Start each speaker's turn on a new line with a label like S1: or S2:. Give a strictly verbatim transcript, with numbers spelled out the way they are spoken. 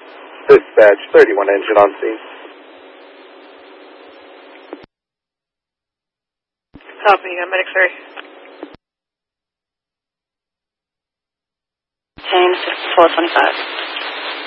S1: Dispatch, thirty-one engine on scene.
S2: Copy, I'm medic, sorry.
S3: James, four twenty-five.